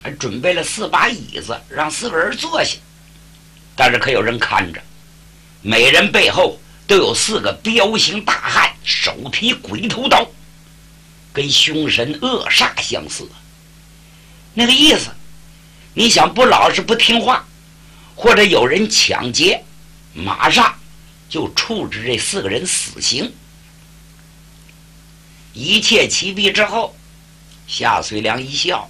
还准备了4把椅子，让4个人坐下。但是可有人看着，每人背后都有4个彪形大汉，手提鬼头刀，跟凶神恶煞相似。那个意思，你想不老实不听话，或者有人抢劫，马上就处置这4个人死刑。一切齐毕之后，夏遂良一笑，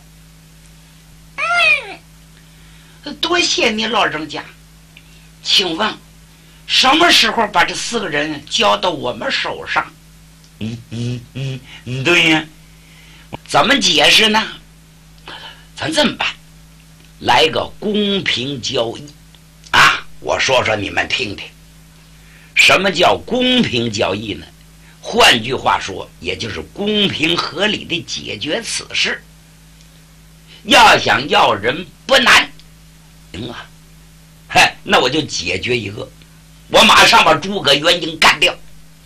多谢你老人家，请问什么时候把这4个人交到我们手上？对呀，怎么解释呢？咱这么办，来个公平交易啊！我说说你们听听，什么叫公平交易呢？换句话说，也就是公平合理的解决此事。要想要人不难，行啊，那我就解决一个，我马上把诸葛元英干掉。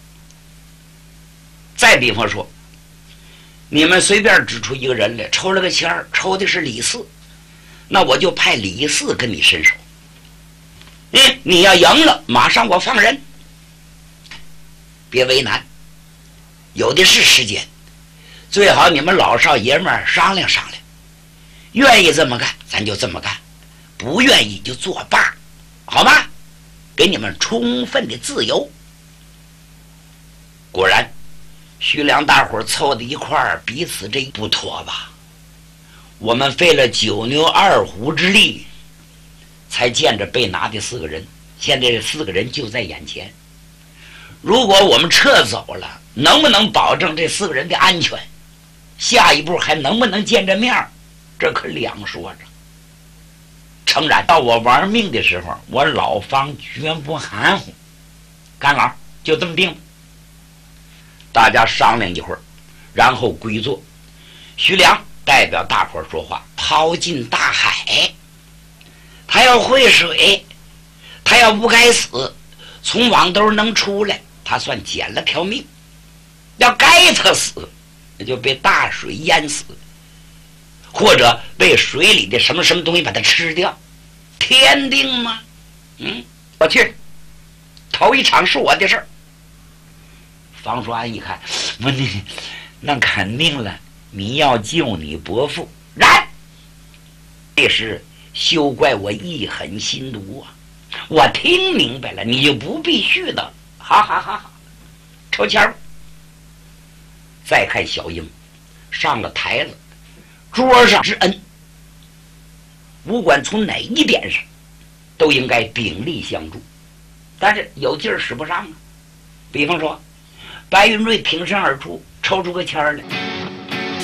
再比方说，你们随便指出一个人来，抽了个签儿，抽的是李四，那我就派李四跟你伸手。你要赢了，马上我放人，别为难，有的是时间，最好你们老少爷们儿商量商量，愿意这么干咱就这么干，不愿意就作罢，好吗？给你们充分的自由。果然徐良大伙凑到一块儿，彼此这不妥吧，我们费了9牛2虎之力才见着被拿的4个人，现在这4个人就在眼前，如果我们撤走了，能不能保证这4个人的安全？下一步还能不能见着面？这可两说着。诚然，到我玩命的时候，我老方绝不含糊。干老就这么定了。大家商量一会儿，然后归坐。徐良代表大伙说话，抛进大海。他要会水，他要不该死，从网兜能出来，他算捡了条命。要该他死，那就被大水淹死，或者被水里的什么什么东西把它吃掉，天定吗？我去，头一场是我的事儿。方叔安一看，那肯定了，你要救你伯父，然这时休怪我一狠心毒啊！我听明白了，你就不必絮叨了。好，抽签儿。再看小英上了台子，桌上之恩，不管从哪一点上，都应该鼎力相助，但是有劲儿使不上啊。比方说，白云瑞挺身而出，抽出个签儿来。